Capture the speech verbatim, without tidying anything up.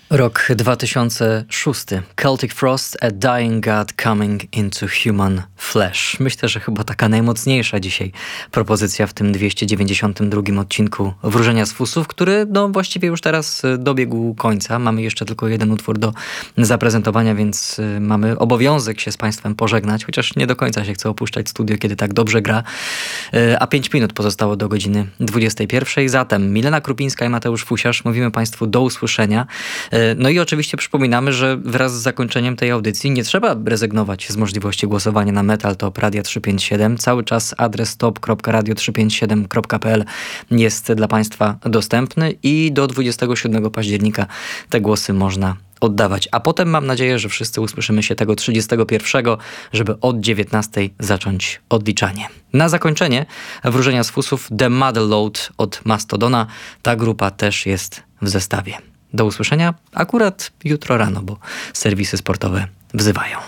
Rok dwa tysiące szósty. Celtic Frost, A Dying God Coming into Human Flesh. Myślę, że chyba taka najmocniejsza dzisiaj propozycja w tym dwieście dziewięćdziesiątym drugim odcinku Wróżenia z Fusów, który no właściwie już teraz dobiegł końca. Mamy jeszcze tylko jeden utwór do zaprezentowania, więc mamy obowiązek się z Państwem pożegnać, chociaż nie do końca się chce opuszczać studio, kiedy tak dobrze gra. A pięć minut pozostało do godziny dwudziestej pierwszej. Zatem Milena Krupińska i Mateusz Fusiarz, mówimy Państwu do usłyszenia. No i oczywiście przypominamy, że wraz z zakończeniem tej audycji nie trzeba rezygnować z możliwości głosowania na Metal Top Radia trzysta pięćdziesiąt siedem. Cały czas adres top kropka radio trzysta pięćdziesiąt siedem kropka p l jest dla Państwa dostępny i do dwudziestego siódmego października te głosy można oddawać. A potem mam nadzieję, że wszyscy usłyszymy się tego trzydziestego pierwszego, żeby od dziewiętnastej zacząć odliczanie. Na zakończenie Wróżenia z Fusów The Motherlode od Mastodona. Ta grupa też jest w zestawie. Do usłyszenia akurat jutro rano, bo serwisy sportowe wzywają.